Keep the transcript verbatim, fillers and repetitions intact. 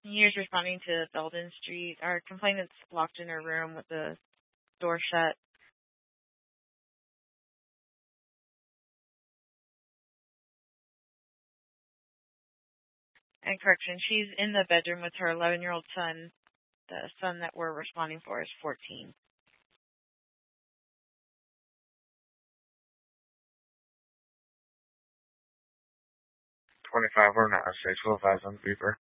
Years responding to Belden Street. Our complainant's locked in her room with the door shut. And correction, she's in the bedroom with her eleven-year-old son. The son that we're responding for is fourteen. twenty-five or not, six, we'll advise on the beeper.